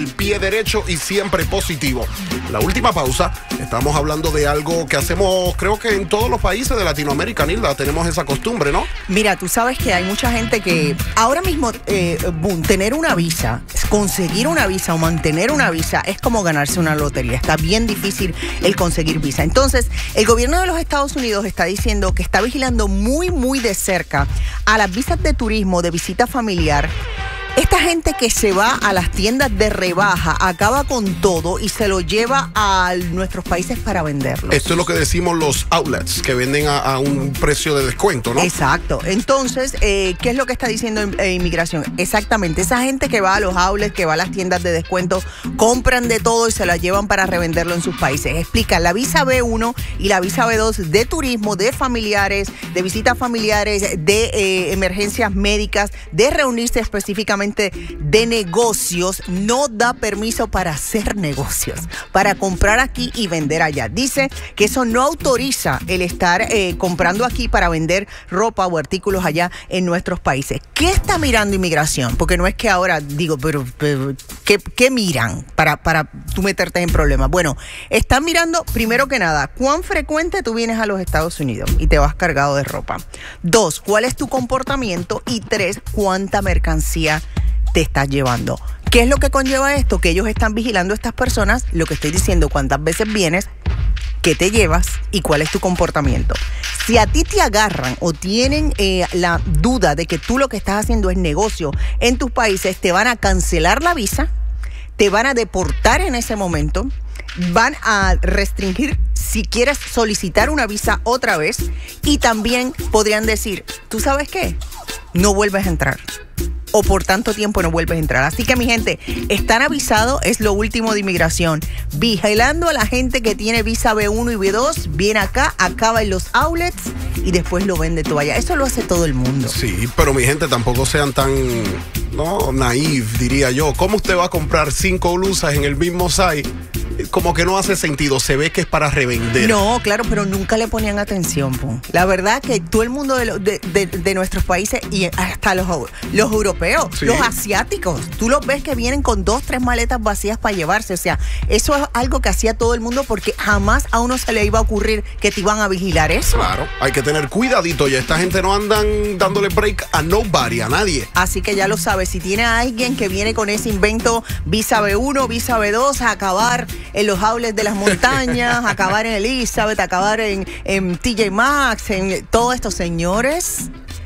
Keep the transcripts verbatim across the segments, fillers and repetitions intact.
el pie derecho y siempre positivo. La última pausa, estamos hablando de algo que hacemos, creo que en todos los países de Latinoamérica, Nilda, tenemos esa costumbre, ¿no? Mira, tú sabes que hay mucha gente que ahora mismo eh, boom, tener una visa, conseguir una visa o mantener una visa es como ganarse una lotería. Está bien difícil el conseguir visa. Entonces, el gobierno de los Estados Unidos está diciendo que está vigilando muy, muy de cerca a las visas de turismo, de visita familiar. Esta gente que se va a las tiendas de rebaja acaba con todo y se lo lleva a nuestros países para venderlo. Esto es lo que decimos los outlets, que venden a, a un precio de descuento, ¿no? Exacto. Entonces, eh, ¿qué es lo que está diciendo eh, Inmigración? Exactamente. Esa gente que va a los outlets, que va a las tiendas de descuento, compran de todo y se la llevan para revenderlo en sus países. Explica, la visa B uno y la visa B dos de turismo, de familiares, de visitas familiares, de eh, emergencias médicas, de reunirse específicamente de negocios, no da permiso para hacer negocios, para comprar aquí y vender allá. Dice que eso no autoriza el estar eh, comprando aquí para vender ropa o artículos allá en nuestros países. ¿Qué está mirando Inmigración? Porque no es que ahora digo, pero, pero ¿qué, qué miran para, para tú meterte en problemas? Bueno, están mirando, primero que nada, cuán frecuente tú vienes a los Estados Unidos y te vas cargado de ropa. Dos, cuál es tu comportamiento. Y tres, cuánta mercancía te estás llevando. ¿Qué es lo que conlleva esto? Que ellos están vigilando a estas personas, lo que estoy diciendo, cuántas veces vienes, qué te llevas y cuál es tu comportamiento. Si a ti te agarran o tienen eh, la duda de que tú lo que estás haciendo es negocio en tus países, te van a cancelar la visa, te van a deportar en ese momento, van a restringir si quieres solicitar una visa otra vez y también podrían decir, ¿tú sabes qué? No vuelves a entrar. O por tanto tiempo no vuelves a entrar. Así que, mi gente, están avisados, es lo último de Inmigración. Vigilando a la gente que tiene visa B uno y B dos, viene acá, acaba en los outlets y después lo vende todo allá. Eso lo hace todo el mundo. Sí, pero mi gente, tampoco sean tan, no, naif, diría yo. ¿Cómo usted va a comprar cinco blusas en el mismo site? Como que no hace sentido, se ve que es para revender. No, claro, pero nunca le ponían atención, po. La verdad que todo el mundo de, lo, de, de, de nuestros países y hasta los, los europeos, sí, los asiáticos, tú los ves que vienen con dos, tres maletas vacías para llevarse. O sea, eso es algo que hacía todo el mundo porque jamás a uno se le iba a ocurrir que te iban a vigilar eso. Claro, hay que tener cuidadito y esta gente no andan dándole break a nobody, a nadie. Así que ya lo sabes, si tiene a alguien que viene con ese invento visa B uno, visa B dos, a acabar en los outlets de las montañas, acabar en Elizabeth, acabar en, en T J Maxx, en todos estos señores,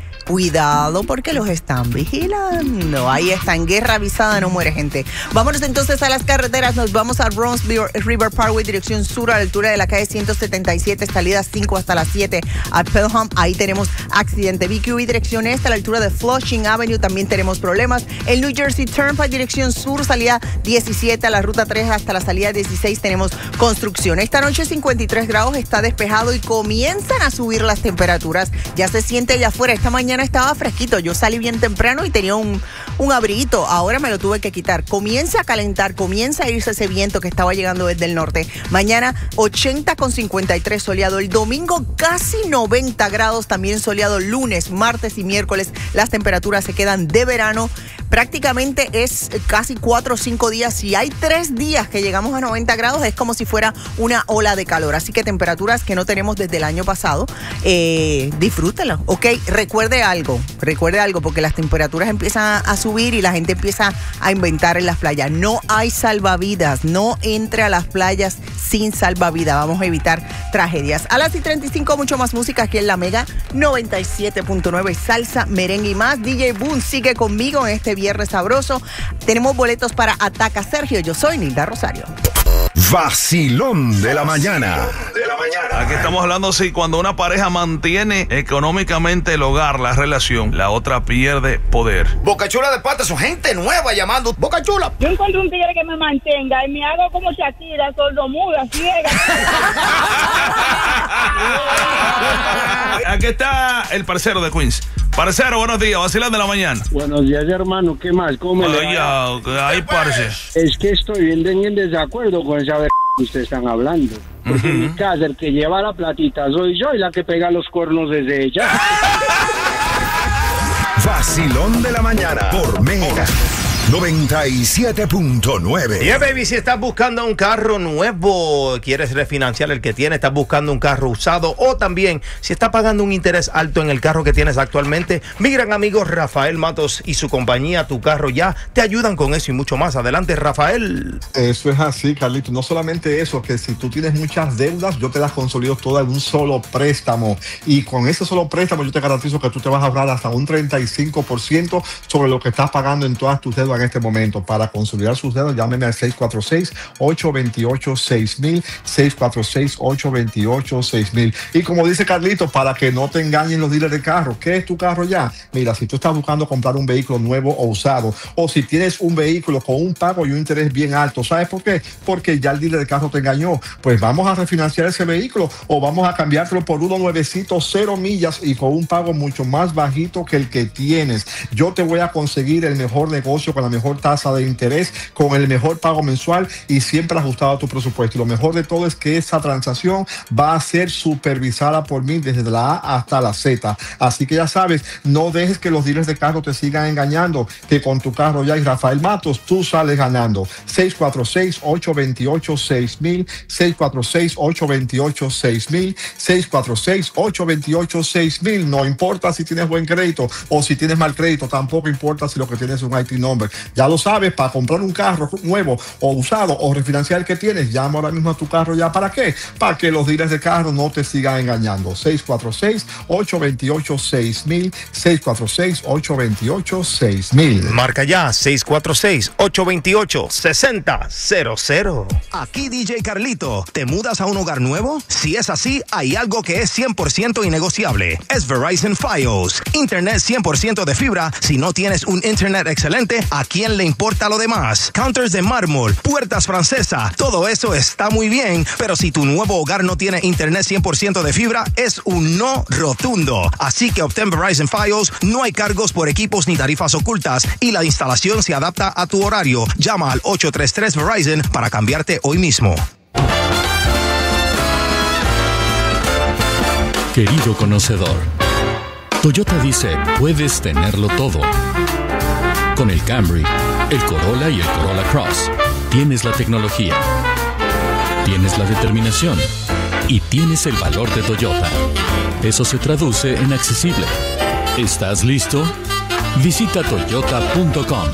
cuidado porque los están vigilando. Ahí está, en guerra avisada no muere gente. Vámonos entonces a las carreteras. Nos vamos a Bronx River Parkway, dirección sur, a la altura de la calle ciento setenta y siete, salida cinco hasta las siete a Pelham. Ahí tenemos accidente. B Q E, dirección este, a la altura de Flushing Avenue, también tenemos problemas. El New Jersey Turnpike, dirección sur, salida diecisiete a la ruta tres hasta la salida dieciséis, tenemos construcción. Esta noche cincuenta y tres grados, está despejado y comienzan a subir las temperaturas. Ya se siente allá afuera. Esta mañana estaba fresquito, yo salí bien temprano y tenía un, un abriguito, ahora me lo tuve que quitar. Comienza a calentar, comienza a irse ese viento que estaba llegando desde el norte. Mañana ochenta con cincuenta y tres soleado, el domingo casi noventa grados, también soleado lunes, martes y miércoles. Las temperaturas se quedan de verano, prácticamente es casi cuatro o cinco días. Si hay tres días que llegamos a noventa grados, es como si fuera una ola de calor, así que temperaturas que no tenemos desde el año pasado. Eh, disfrútelo, ok, recuerde algo, recuerde algo, porque las temperaturas empiezan a subir y la gente empieza a inventar en las playas. No hay salvavidas, no entre a las playas sin salvavidas. Vamos a evitar tragedias. A las y treinta y cinco, mucho más música aquí en la Mega noventa y siete punto nueve, salsa, merengue y más. D J Boone sigue conmigo en este viernes sabroso. Tenemos boletos para Ataca Sergio. Yo soy Nilda Rosario. Vacilón de la mañana. De la mañana. Aquí estamos hablando si cuando una pareja mantiene económicamente el hogar, la relación, la otra pierde poder. Boca Chula de Pata, son gente nueva llamando. Boca Chula. Yo encuentro un tigre que me mantenga y me hago como Shakira, sordomuda, ciega. Aquí está el parcero de Queens. Parcero, buenos días, vacilón de la mañana. Buenos días, hermano, ¿qué más? ¿Cómo me le va? Ahí, parce. Es que estoy bien en desacuerdo con esa ver que ustedes están hablando. Porque uh-huh. en mi casa el que lleva la platita soy yo y la que pega los cuernos desde ella. Vacilón de la mañana por Mega. noventa y siete punto nueve. Yeah, baby, si estás buscando un carro nuevo, quieres refinanciar el que tienes, estás buscando un carro usado, o también si estás pagando un interés alto en el carro que tienes actualmente, mi gran amigo Rafael Matos y su compañía Tu Carro Ya te ayudan con eso y mucho más. Adelante, Rafael. Eso es así, Carlito. No solamente eso, que si tú tienes muchas deudas, yo te las consolido todas en un solo préstamo. Y con ese solo préstamo yo te garantizo que tú te vas a ahorrar hasta un treinta y cinco por ciento sobre lo que estás pagando en todas tus deudas en este momento. Para consolidar sus deudas, llámeme al seis cuatro seis, ocho dos ocho, seis mil, seis cuatro seis, ocho dos ocho, seis mil. Y como dice Carlito, para que no te engañen los dealers de carro, ¿qué es Tu Carro Ya? Mira, si tú estás buscando comprar un vehículo nuevo o usado, o si tienes un vehículo con un pago y un interés bien alto, ¿sabes por qué? Porque ya el dealer de carro te engañó. Pues vamos a refinanciar ese vehículo o vamos a cambiártelo por uno nuevecito, cero millas y con un pago mucho más bajito que el que tienes. Yo te voy a conseguir el mejor negocio con la mejor tasa de interés, con el mejor pago mensual y siempre ajustado a tu presupuesto. Y lo mejor de todo es que esa transacción va a ser supervisada por mí desde la A hasta la Z. Así que ya sabes, no dejes que los dealers de carro te sigan engañando, que con Tu Carro Ya y Rafael Matos tú sales ganando. seis cuatro seis, ocho dos ocho, seis mil, seis cuatro seis, ocho dos ocho, seis mil, seis cuatro seis, ocho dos ocho, seis mil. No importa si tienes buen crédito o si tienes mal crédito, tampoco importa si lo que tienes es un I T number. Ya lo sabes, para comprar un carro nuevo o usado o refinanciar el que tienes, llama ahora mismo a Tu Carro Ya. ¿Para qué? Para que los dealers de carro no te sigan engañando. seis cuatro seis, ocho dos ocho, seis mil, seis cuatro seis, ocho dos ocho, seis mil. Marca ya seis cuatro seis, ocho dos ocho, seis cero cero cero. Aquí D J Carlito. ¿Te mudas a un hogar nuevo? Si es así, hay algo que es cien por ciento innegociable. Es Verizon Fios. Internet cien por ciento de fibra. Si no tienes un internet excelente, ¿a quién le importa lo demás? Counters de mármol, puertas francesa, todo eso está muy bien, pero si tu nuevo hogar no tiene internet cien por ciento de fibra, es un no rotundo. Así que obtén Verizon Fios, no hay cargos por equipos ni tarifas ocultas y la instalación se adapta a tu horario. Llama al ocho tres tres Verizon para cambiarte hoy mismo. Querido conocedor, Toyota dice, puedes tenerlo todo. Con el Camry, el Corolla y el Corolla Cross, tienes la tecnología, tienes la determinación y tienes el valor de Toyota. Eso se traduce en accesible. ¿Estás listo? Visita toyota punto com.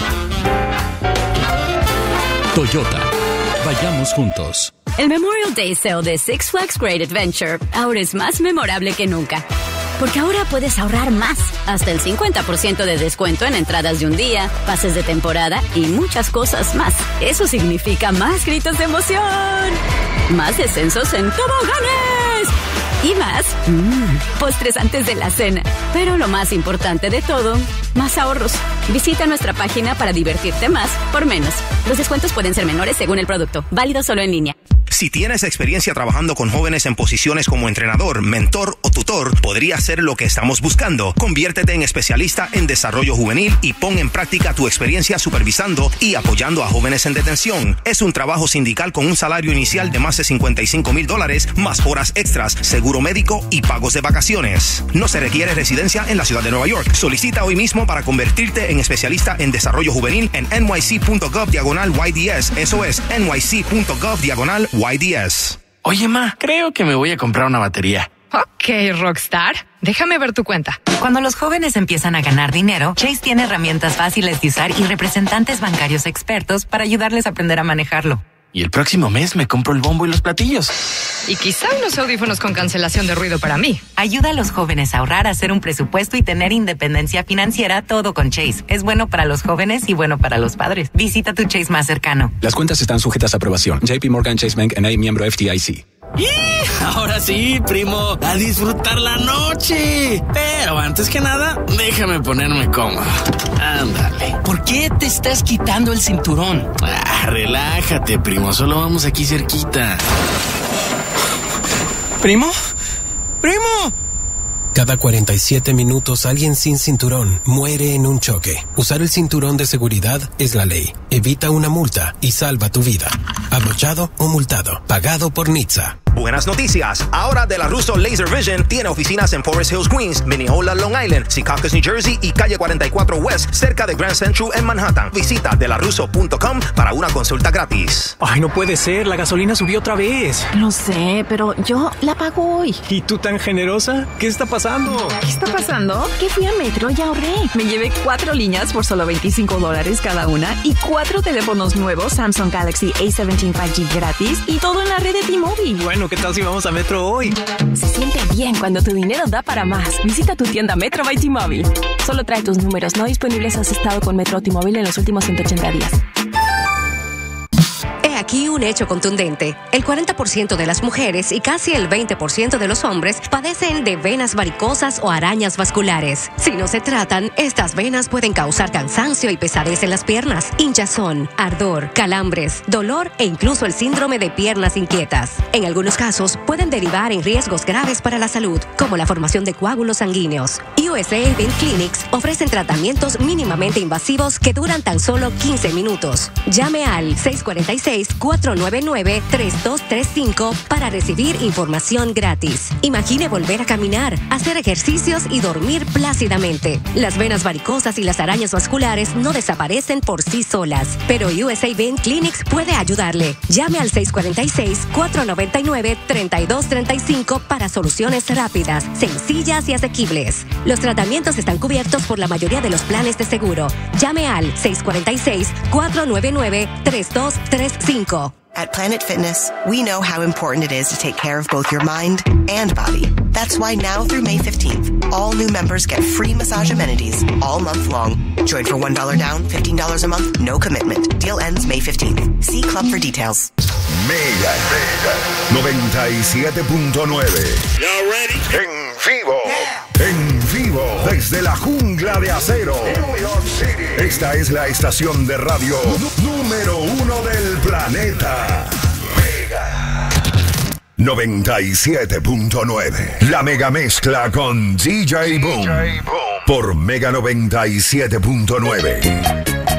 Toyota, vayamos juntos. El Memorial Day Sale de Six Flags Great Adventure ahora es más memorable que nunca. Porque ahora puedes ahorrar más, hasta el cincuenta por ciento de descuento en entradas de un día, pases de temporada y muchas cosas más. Eso significa más gritos de emoción, más descensos en toboganes y más mmm, postres antes de la cena. Pero lo más importante de todo, más ahorros. Visita nuestra página para divertirte más por menos. Los descuentos pueden ser menores según el producto. Válido solo en línea. Si tienes experiencia trabajando con jóvenes en posiciones como entrenador, mentor o tutor, podría ser lo que estamos buscando. Conviértete en especialista en desarrollo juvenil y pon en práctica tu experiencia supervisando y apoyando a jóvenes en detención. Es un trabajo sindical con un salario inicial de más de cincuenta y cinco mil dólares, más horas extras, seguro médico y pagos de vacaciones. No se requiere residencia en la ciudad de Nueva York. Solicita hoy mismo para convertirte en especialista en desarrollo juvenil en N Y C punto gov diagonal Y D S. Eso es N Y C punto gov diagonal Y D S. Oye, ma, creo que me voy a comprar una batería. Ok, Rockstar. Déjame ver tu cuenta. Cuando los jóvenes empiezan a ganar dinero, Chase tiene herramientas fáciles de usar y representantes bancarios expertos para ayudarles a aprender a manejarlo. Y el próximo mes me compro el bombo y los platillos. Y quizá unos audífonos con cancelación de ruido para mí. Ayuda a los jóvenes a ahorrar, hacer un presupuesto y tener independencia financiera, todo con Chase. Es bueno para los jóvenes y bueno para los padres. Visita tu Chase más cercano. Las cuentas están sujetas a aprobación. J P Morgan Chase Bank N A, miembro F D I C. ¡Y! Ahora sí, primo, a disfrutar la noche. Pero antes que nada, déjame ponerme cómodo. Ándale. ¿Por qué te estás quitando el cinturón? Ah, relájate, primo, solo vamos aquí cerquita. ¿Primo? ¡Primo! Cada cuarenta y siete minutos alguien sin cinturón muere en un choque. Usar el cinturón de seguridad es la ley. Evita una multa y salva tu vida. abrochado o multado. Pagado por N H T S A. Buenas noticias. Ahora De La Russo Laser Vision tiene oficinas en Forest Hills, Queens, Minneola, Long Island, Secaucus, New Jersey y calle cuarenta y cuatro West, cerca de Grand Central en Manhattan. Visita de la russo punto com para una consulta gratis. Ay, no puede ser. La gasolina subió otra vez. Lo sé, pero yo la pago hoy. ¿Y tú tan generosa? ¿Qué está pasando? ¿Qué está pasando? Que fui a Metro y ahorré. Me llevé cuatro líneas por solo veinticinco dólares cada una y cuatro teléfonos nuevos Samsung Galaxy A diecisiete cinco G gratis y todo en la red de T-Mobile. Bueno, ¿qué tal si vamos a Metro hoy? Se siente bien cuando tu dinero da para más. Visita tu tienda Metro by T-Mobile. Solo trae tus números no disponibles si has estado con Metro o T-Mobile en los últimos ciento ochenta días. He aquí un hecho contundente. El cuarenta por ciento de las mujeres y casi el veinte por ciento de los hombres padecen de venas varicosas o arañas vasculares. Si no se tratan, estas venas pueden causar cansancio y pesadez en las piernas, hinchazón, ardor, calambres, dolor e incluso el síndrome de piernas inquietas. En algunos casos, pueden derivar en riesgos graves para la salud, como la formación de coágulos sanguíneos. U S A Vein Clinics ofrecen tratamientos mínimamente invasivos que duran tan solo quince minutos. Llame al seis cuatro seis, cuatro nueve nueve, tres dos tres cinco para recibir información gratis. Imagine volver a caminar, hacer ejercicios y dormir plácidamente. Las venas varicosas y las arañas vasculares no desaparecen por sí solas, pero U S A Vein Clinics puede ayudarle. Llame al seis cuatro seis, cuatro nueve nueve, tres dos tres cinco para soluciones rápidas, sencillas y asequibles. Los tratamientos están cubiertos por la mayoría de los planes de seguro. Llame al seis cuatro seis, cuatro nueve nueve, tres dos tres cinco. At Planet Fitness, we know how important it is to take care of both your mind and body. That's why now through May fifteenth, all new members get free massage amenities all month long. Join for one dollar down, fifteen dollars a month, no commitment. Deal ends May fifteenth. See Club for details. Mega noventa y siete punto nueve. Y'all ready? En vivo. Yeah. En vivo. Desde la jungla de acero. New York City. Esta es la estación de radio número uno del planeta. Mega noventa y siete punto nueve. La mega mezcla con D J Boom. Por Mega noventa y siete punto nueve.